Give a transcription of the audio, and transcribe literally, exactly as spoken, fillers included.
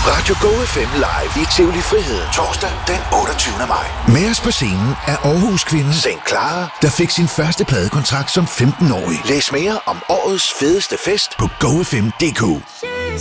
Radio Go F M live i Tivoli Friheden. Torsdag den otteogtyvende maj. Med os på scenen er Aarhus-kvinden Saint Clara, der fik sin første pladekontrakt som femten-årig. Læs mere om årets fedeste fest på go f m punktum d k.